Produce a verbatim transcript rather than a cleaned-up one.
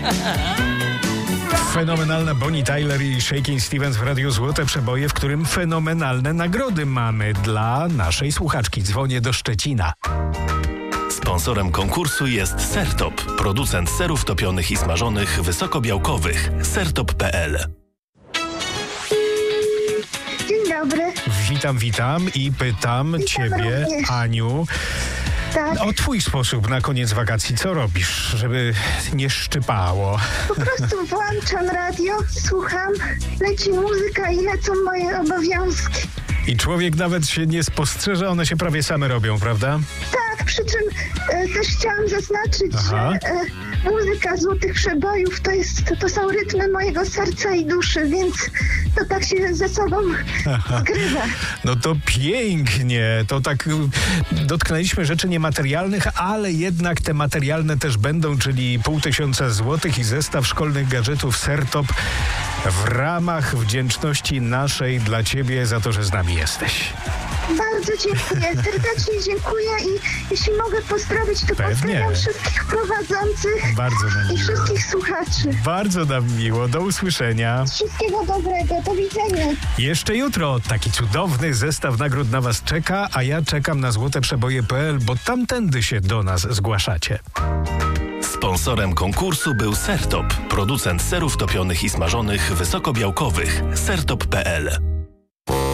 Fenomenalna Bonnie Tyler i Shakin' Stevens w Radiu Złote Przeboje, w którym fenomenalne nagrody mamy dla naszej słuchaczki. Dzwonię do Szczecina. Sponsorem konkursu jest Sertop, producent serów topionych i smażonych wysokobiałkowych. sertop kropka p l. Dzień dobry. Witam, witam i pytam Witam ciebie, również. Aniu, Tak, o twój sposób na koniec wakacji. Co robisz, żeby nie szczypało? po prostu włączam radio, słucham, leci muzyka i lecą moje obowiązki. I człowiek nawet się nie spostrzeże, one się prawie same robią, prawda? Tak, przy czym e, też chciałam zaznaczyć, Aha. że e, muzyka Złotych Przebojów to, jest, to, to są rytmy mojego serca i duszy, więc to tak się ze sobą zgrywa. No to pięknie, to tak y, dotknęliśmy rzeczy niematerialnych, ale jednak te materialne też będą, czyli pół tysiąca złotych i zestaw szkolnych gadżetów Sertop w ramach wdzięczności naszej dla ciebie za to, że z nami jesteś. Bardzo dziękuję, serdecznie dziękuję i jeśli mogę pozdrowić, to Pewnie. pozdrawiam wszystkich prowadzących Bardzo nam i miło. wszystkich słuchaczy. Bardzo nam miło, do usłyszenia. Wszystkiego dobrego, do widzenia. Jeszcze jutro taki cudowny zestaw nagród na was czeka, a ja czekam na złoteprzeboje kropka p l, bo tamtędy się do nas zgłaszacie. Sponsorem konkursu był Sertop, producent serów topionych i smażonych wysokobiałkowych. sertop kropka p l.